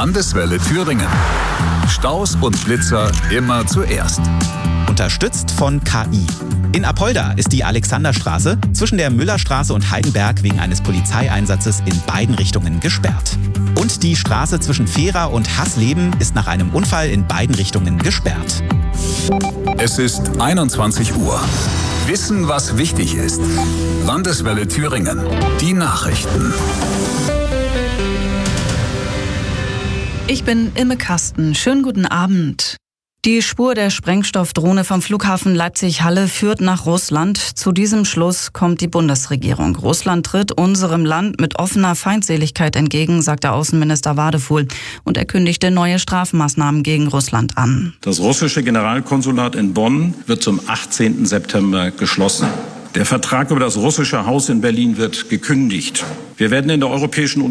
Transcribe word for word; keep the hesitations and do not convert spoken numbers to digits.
Landeswelle Thüringen. Staus und Blitzer immer zuerst. Unterstützt von K I. In Apolda ist die Alexanderstraße zwischen der Müllerstraße und Heidenberg wegen eines Polizeieinsatzes in beiden Richtungen gesperrt. Und die Straße zwischen Fehra und Hasleben ist nach einem Unfall in beiden Richtungen gesperrt. Es ist einundzwanzig Uhr. Wissen, was wichtig ist. Landeswelle Thüringen. Die Nachrichten. Ich bin Imme Kasten. Schönen guten Abend. Die Spur der Sprengstoffdrohne vom Flughafen Leipzig-Halle führt nach Russland. Zu diesem Schluss kommt die Bundesregierung. Russland tritt unserem Land mit offener Feindseligkeit entgegen, sagte Außenminister Wadefuhl. Und er kündigte neue Strafmaßnahmen gegen Russland an. Das russische Generalkonsulat in Bonn wird zum achtzehnten September geschlossen. Der Vertrag über das russische Haus in Berlin wird gekündigt. Wir werden in der Europäischen Union